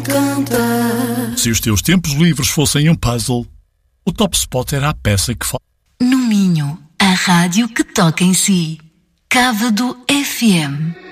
canta. Se os teus tempos livres fossem um puzzle, o Top Spot era a peça que falta. No Minho, a rádio que toca em si. Cávado FM.